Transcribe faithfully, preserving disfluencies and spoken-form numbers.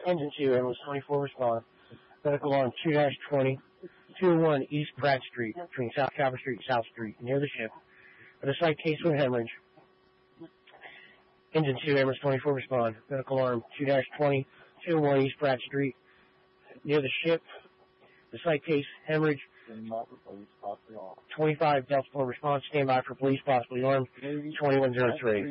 Engine two, ambulance twenty-four, respond. Medical alarm two dash twenty, two oh one East Pratt Street, between South Calvert Street and South Street, near the ship. With a slight case of hemorrhage. Engine two, ambulance twenty-four, respond. Medical alarm two dash twenty, two oh one East Pratt Street, near the ship. The slight case hemorrhage. twenty-five Delta four response. Stand by for police, possibly armed. twenty-one oh three.